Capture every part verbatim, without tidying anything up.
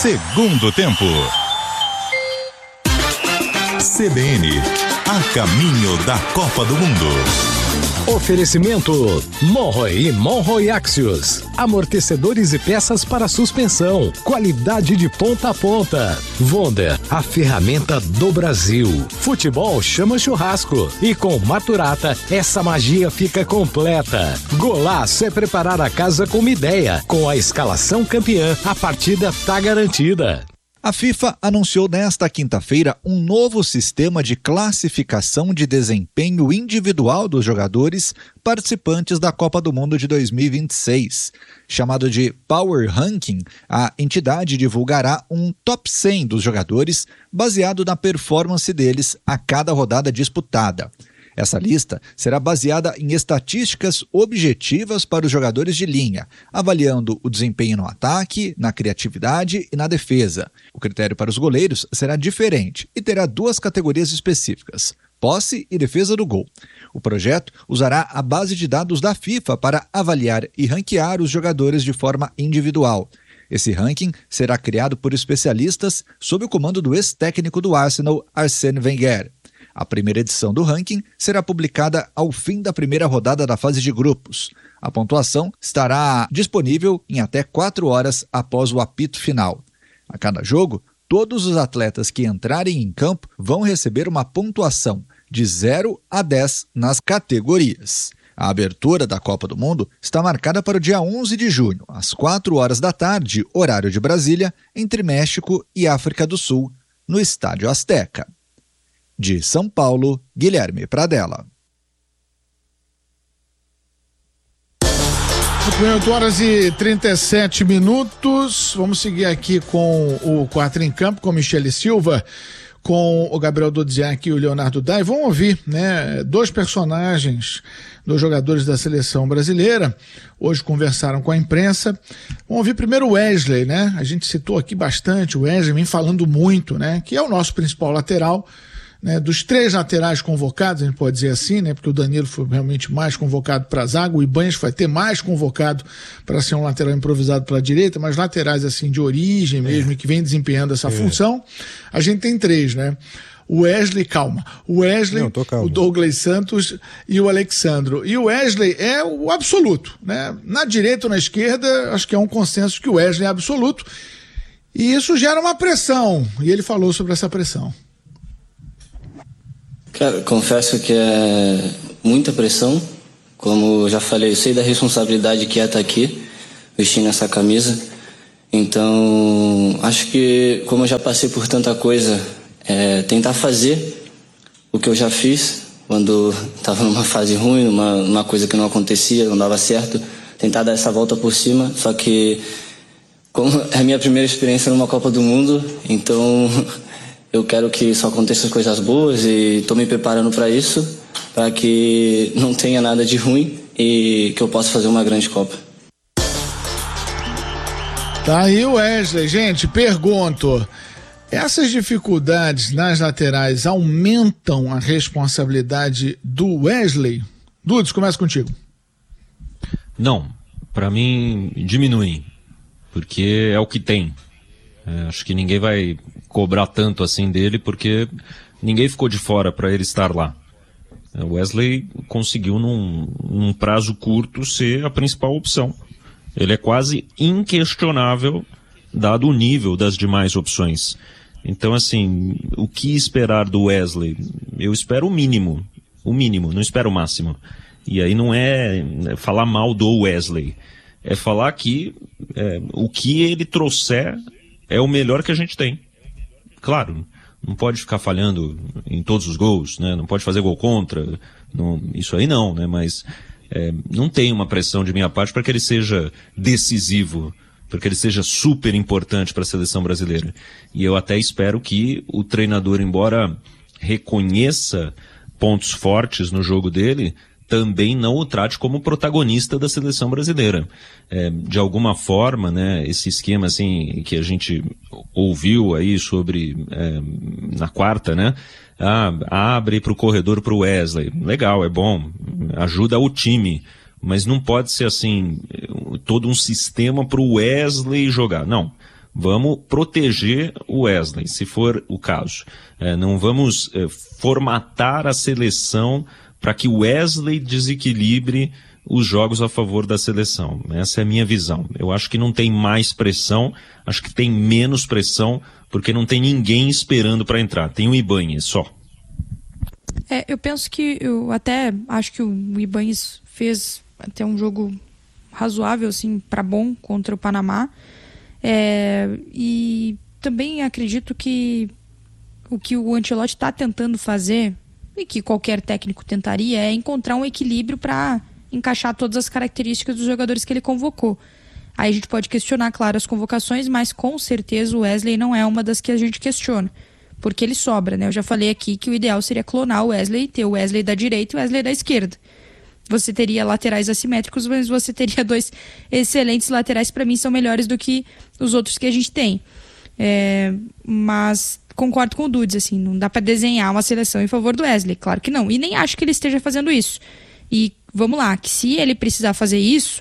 Segundo tempo. C B N, a caminho da Copa do Mundo. Oferecimento Monroe e Monroe Axios. Amortecedores e peças para suspensão. Qualidade de ponta a ponta. Wonder, a ferramenta do Brasil. Futebol chama churrasco. E com Maturata, essa magia fica completa. Golaço é preparar a casa com uma ideia. Com a escalação campeã, a partida tá garantida. A FIFA anunciou nesta quinta-feira um novo sistema de classificação de desempenho individual dos jogadores participantes da Copa do Mundo de dois mil e vinte e seis. Chamado de Power Ranking, a entidade divulgará um top cem dos jogadores baseado na performance deles a cada rodada disputada. Essa lista será baseada em estatísticas objetivas para os jogadores de linha, avaliando o desempenho no ataque, na criatividade e na defesa. O critério para os goleiros será diferente e terá duas categorias específicas: posse e defesa do gol. O projeto usará a base de dados da FIFA para avaliar e ranquear os jogadores de forma individual. Esse ranking será criado por especialistas sob o comando do ex-técnico do Arsenal, Arsène Wenger. A primeira edição do ranking será publicada ao fim da primeira rodada da fase de grupos. A pontuação estará disponível em até quatro horas após o apito final. A cada jogo, todos os atletas que entrarem em campo vão receber uma pontuação de zero a dez nas categorias. A abertura da Copa do Mundo está marcada para o dia onze de junho, às quatro horas da tarde, horário de Brasília, entre México e África do Sul, no Estádio Azteca. De São Paulo, Guilherme Pradella. oito horas e trinta e sete minutos. Vamos seguir aqui com o Quatro em Campo, com Michele Silva, com o Gabriel Dodziak e o Leonardo Dai. Vamos ouvir, né, dois personagens dos jogadores da seleção brasileira. Hoje conversaram com a imprensa. Vamos ouvir primeiro o Wesley, né? A gente citou aqui bastante o Wesley, vem falando muito, né? Que é o nosso principal lateral. Né, dos três laterais convocados, a gente pode dizer assim, né, porque o Danilo foi realmente mais convocado para a zaga, o Ibanez vai ter mais convocado para ser um lateral improvisado pela direita, mas laterais assim de origem mesmo, é. que vem desempenhando essa é. função, a gente tem três, né? O Wesley, calma, o Wesley, Não, o Douglas Santos e o Alexandro. E o Wesley é o absoluto, né? Na direita ou na esquerda, acho que é um consenso que o Wesley é absoluto, e isso gera uma pressão, e ele falou sobre essa pressão. Cara, confesso que é muita pressão. Como eu já falei, eu sei da responsabilidade que é estar aqui, vestindo essa camisa. Então, acho que, como eu já passei por tanta coisa, é tentar fazer o que eu já fiz quando estava numa fase ruim, numa, numa coisa que não acontecia, não dava certo, tentar dar essa volta por cima. Só que, como é a minha primeira experiência numa Copa do Mundo, então eu quero que só aconteçam coisas boas e estou me preparando para isso, para que não tenha nada de ruim e que eu possa fazer uma grande Copa. Tá aí o Wesley. Gente, pergunto, essas dificuldades nas laterais aumentam a responsabilidade do Wesley? Dudes, começa contigo. Não, para mim diminuem, porque é o que tem. É, acho que ninguém vai cobrar tanto assim dele, porque ninguém ficou de fora para ele estar lá. O Wesley conseguiu num, num prazo curto ser a principal opção. Ele é quase inquestionável, dado o nível das demais opções. Então, assim, o que esperar do Wesley? Eu espero o mínimo, o mínimo, não espero o máximo. E aí não é falar mal do Wesley, é falar que é, o que ele trouxer é o melhor que a gente tem. Claro, não pode ficar falhando em todos os gols, né? Não pode fazer gol contra, não, isso aí não, né? Mas é, não tem uma pressão de minha parte para que ele seja decisivo, para que ele seja super importante para a seleção brasileira. E eu até espero que o treinador, embora reconheça pontos fortes no jogo dele, também não o trate como protagonista da seleção brasileira. É, de alguma forma, né, esse esquema assim, que a gente ouviu aí sobre, é, na quarta, né, ah, abre para o corredor para o Wesley. Legal, é bom, ajuda o time, mas não pode ser assim, todo um sistema para o Wesley jogar. Não, Vamos proteger o Wesley, se for o caso. É, não vamos é, formatar a seleção para que o Wesley desequilibre os jogos a favor da seleção. Essa é a minha visão. Eu acho que não tem mais pressão, acho que tem menos pressão, porque não tem ninguém esperando para entrar. Tem o Ibanez só. É, eu penso que, eu até acho que o Ibanez fez até um jogo razoável, assim, para bom contra o Panamá. É, e também acredito que o que o Ancelotti está tentando fazer, e que qualquer técnico tentaria, é encontrar um equilíbrio para encaixar todas as características dos jogadores que ele convocou. Aí a gente pode questionar, claro, as convocações, mas com certeza o Wesley não é uma das que a gente questiona, porque ele sobra, né? Eu já falei aqui que o ideal seria clonar o Wesley, ter o Wesley da direita e o Wesley da esquerda. Você teria laterais assimétricos, mas você teria dois excelentes laterais, para mim são melhores do que os outros que a gente tem. É, mas concordo com o Dudes, assim, não dá para desenhar uma seleção em favor do Wesley, claro que não, e nem acho que ele esteja fazendo isso. E vamos lá, que se ele precisar fazer isso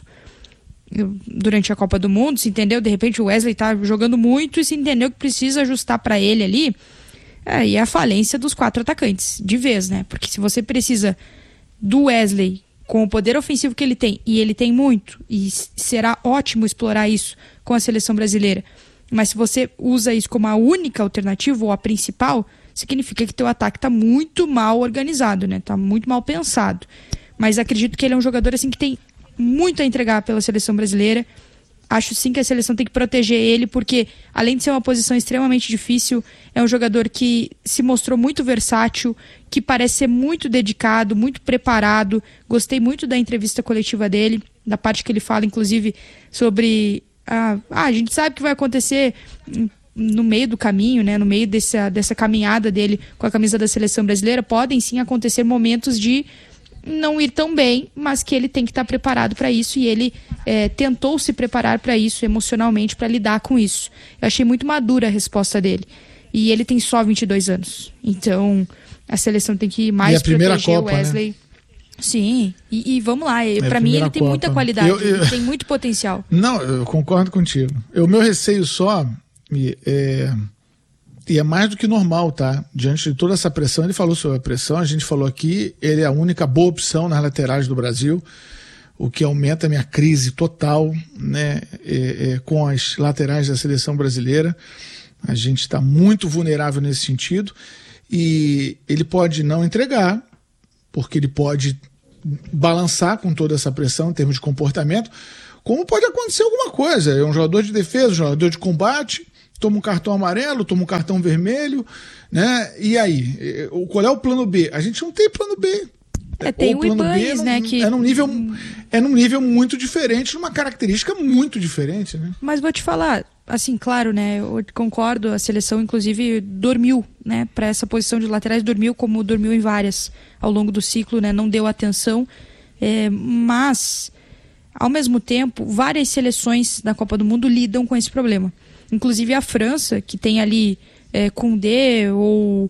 durante a Copa do Mundo, se entendeu, de repente o Wesley tá jogando muito e se entendeu que precisa ajustar para ele ali, aí é a falência dos quatro atacantes, de vez, né? Porque se você precisa do Wesley com o poder ofensivo que ele tem, e ele tem muito, e será ótimo explorar isso com a seleção brasileira, mas se você usa isso como a única alternativa ou a principal, significa que teu ataque está muito mal organizado, né? Tá muito mal pensado. Mas acredito que ele é um jogador assim que tem muito a entregar pela seleção brasileira. Acho sim que a seleção tem que proteger ele, porque além de ser uma posição extremamente difícil, é um jogador que se mostrou muito versátil, que parece ser muito dedicado, muito preparado. Gostei muito da entrevista coletiva dele, da parte que ele fala, inclusive, sobre... Ah, ah, a gente sabe que vai acontecer no meio do caminho, né, no meio dessa, dessa caminhada dele com a camisa da seleção brasileira. Podem sim acontecer momentos de não ir tão bem, mas que ele tem que estar preparado para isso, e ele é, tentou se preparar para isso emocionalmente, para lidar com isso. Eu achei muito madura a resposta dele, e ele tem só vinte e dois anos, então a seleção tem que mais proteger Copa, o Wesley, né? Sim, e, e vamos lá, é para mim ele tem Copa. Muita qualidade, eu, eu... ele tem muito potencial. Não, eu concordo contigo. O meu receio só é... E é mais do que normal, tá? Diante de toda essa pressão, ele falou sobre a pressão, a gente falou aqui, ele é a única boa opção nas laterais do Brasil, o que aumenta a minha crise total, né, é, é, com as laterais da seleção brasileira. A gente está muito vulnerável nesse sentido, e ele pode não entregar, porque ele pode balançar com toda essa pressão em termos de comportamento, como pode acontecer alguma coisa. É um jogador de defesa, um jogador de combate, toma um cartão amarelo, toma um cartão vermelho, né? E aí? Qual é o plano B? A gente não tem plano B. É, tem o, o Ibanez, né? Que... É, num nível, é num nível muito diferente, numa característica muito diferente, né? Mas vou te falar, assim, claro, né? Eu concordo, a seleção, inclusive, dormiu, né? Para essa posição de laterais, dormiu como dormiu em várias ao longo do ciclo, né? Não deu atenção. É, mas, ao mesmo tempo, várias seleções da Copa do Mundo lidam com esse problema. Inclusive a França, que tem ali é, Koundé ou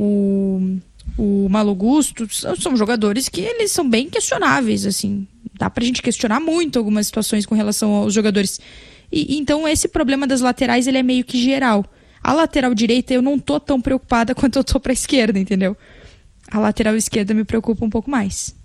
o, o Malo Gusto, são, são jogadores que eles são bem questionáveis, assim. Dá pra gente questionar muito algumas situações com relação aos jogadores. E, então esse problema das laterais, ele é meio que geral. A lateral direita eu não tô tão preocupada quanto eu tô pra esquerda, entendeu? A lateral esquerda me preocupa um pouco mais.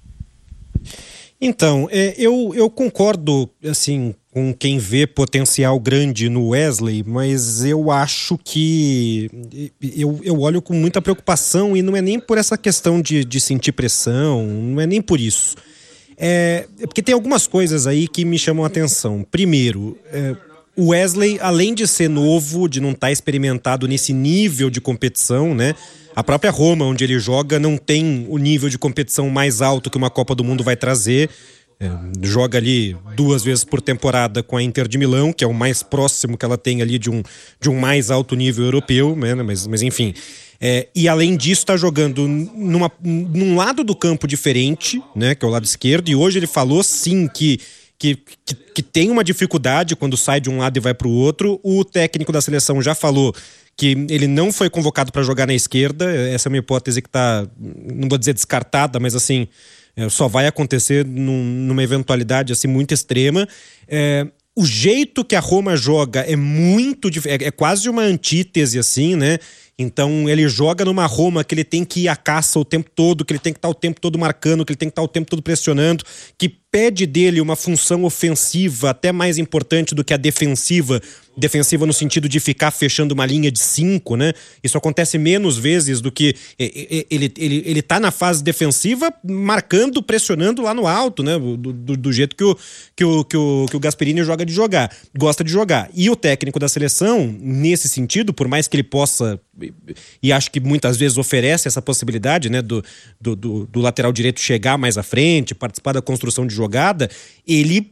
Então, é, eu, eu concordo, assim, com quem vê potencial grande no Wesley, mas eu acho que eu, eu olho com muita preocupação, e não é nem por essa questão de, de sentir pressão, não é nem por isso. É, é porque tem algumas coisas aí que me chamam a atenção. Primeiro, é, o Wesley, além de ser novo, de não estar experimentado nesse nível de competição, né? A própria Roma, onde ele joga, não tem o nível de competição mais alto que uma Copa do Mundo vai trazer. É, joga ali duas vezes por temporada com a Inter de Milão, que é o mais próximo que ela tem ali de um, de um mais alto nível europeu, né? mas, mas enfim. É, e além disso está jogando numa, num lado do campo diferente, né? Que é o lado esquerdo, e hoje ele falou sim que, que, que, que tem uma dificuldade quando sai de um lado e vai para o outro. O técnico da seleção já falou que ele não foi convocado para jogar na esquerda. Essa é uma hipótese que está, não vou dizer descartada, mas assim, só vai acontecer num, numa eventualidade assim, muito extrema. É, o jeito que a Roma joga é muito diferente, é, é quase uma antítese, assim, né? Então ele joga numa Roma que ele tem que ir à caça o tempo todo, que ele tem que estar o tempo todo marcando, que ele tem que estar o tempo todo pressionando, que pede dele uma função ofensiva até mais importante do que a defensiva, defensiva no sentido de ficar fechando uma linha de cinco, né? Isso acontece menos vezes do que ele, ele, ele tá na fase defensiva marcando, pressionando lá no alto, né? Do, do, do jeito que o, que, o, que, o, que o Gasperini joga de jogar, gosta de jogar. E o técnico da seleção, nesse sentido, por mais que ele possa, e acho que muitas vezes oferece essa possibilidade, né? Do, do, do, do lateral direito chegar mais à frente, participar da construção de jogada, ele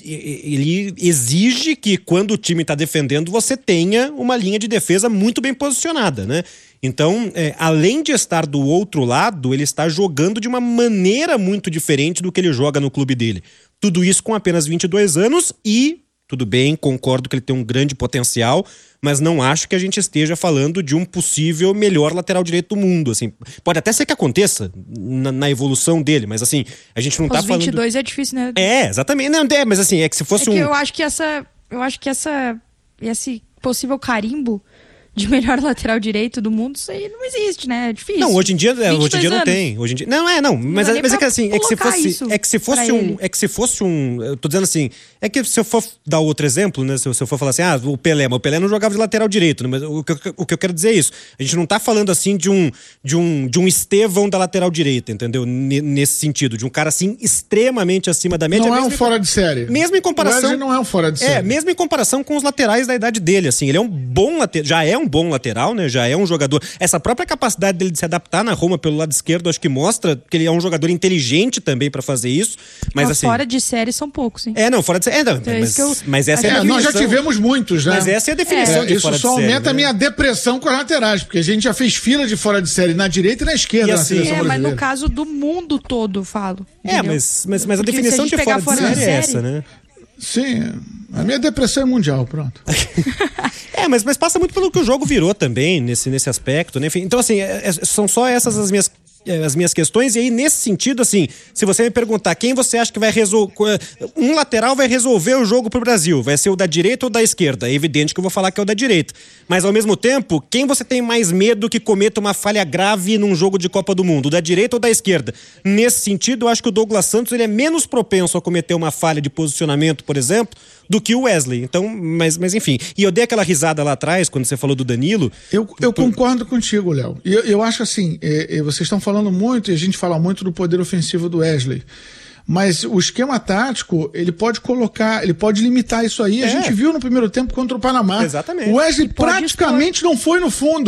ele exige que quando o time está defendendo você tenha uma linha de defesa muito bem posicionada, né? Então, é, além de estar do outro lado, ele está jogando de uma maneira muito diferente do que ele joga no clube dele. Tudo isso com apenas vinte e dois anos e, tudo bem, concordo que ele tem um grande potencial, mas não acho que a gente esteja falando de um possível melhor lateral direito do mundo, assim. Pode até ser que aconteça na, na evolução dele, mas assim, a gente não Os tá falando... vinte e dois é difícil, né? É, exatamente. Não, é, mas assim, é que se fosse é que um... eu acho que essa... Eu acho que essa... Esse possível carimbo de melhor lateral direito do mundo, isso aí não existe, né? É difícil. Não, hoje em dia, é, hoje em dia não anos. tem. Hoje em dia, não, é, não. Mas, Não é, mas é que assim, é que se colocar fosse, isso é que se fosse pra um, ele. é que se fosse um, eu tô dizendo assim, é que se eu for dar outro exemplo, né, se eu, se eu for falar assim, ah, o Pelé, mas o Pelé não jogava de lateral direito, né, mas o que, eu- o que eu quero dizer é isso. A gente não tá falando assim de um, de um, de um Estevão da lateral direita, entendeu? N- nesse sentido, de um cara assim extremamente acima da média. Não é mesmo um em- fora de série. Mesmo em O comparação. Wesley não é um fora de É, série. mesmo em comparação com os laterais da idade dele, assim, ele é um bom lateral, já é um bom lateral, né? Já é um jogador. Essa própria capacidade dele de se adaptar na Roma pelo lado esquerdo, acho que mostra que ele é um jogador inteligente também pra fazer isso. Mas Mas assim. fora de série são poucos, hein? É, não, fora de série. É, não, Então é mas, isso que eu- mas essa é, É, a nós definição. já tivemos muitos, né? Mas essa é a definição É, de isso fora só de série. aumenta a né? minha depressão com as laterais, porque a gente já fez fila de fora de série na direita e na esquerda E na assim- seleção É, mas brasileira. no caso do mundo todo, eu falo. É, entendeu? mas, mas, mas a Porque se a definição gente de pegar fora de fora de série é série- essa, né? Sim, a minha depressão é mundial, pronto. É, mas, mas passa muito pelo que o jogo virou também, nesse, nesse aspecto, né? Enfim, então, assim, é- é- são só essas as minhas, é, as minhas questões. E aí, nesse sentido, assim, se você me perguntar quem você acha que vai resolver... Um lateral vai resolver o jogo pro Brasil, vai ser o da direita ou da esquerda? É evidente que eu vou falar que é o da direita. Mas, ao mesmo tempo, quem você tem mais medo que cometa uma falha grave num jogo de Copa do Mundo? O da direita ou da esquerda? Nesse sentido, eu acho que o Douglas Santos ele é menos propenso a cometer uma falha de posicionamento, por exemplo, do que o Wesley. Então, mas, mas enfim. E eu dei aquela risada lá atrás, quando você falou do Danilo. Eu, eu concordo contigo, Léo. E eu, eu acho assim, é, é, vocês estão falando muito, e a gente fala muito do poder ofensivo do Wesley. Mas o esquema tático, ele pode colocar, ele pode limitar isso aí. A É. gente viu no primeiro tempo contra o Panamá. Exatamente. O Wesley E pode praticamente não foi no fundo.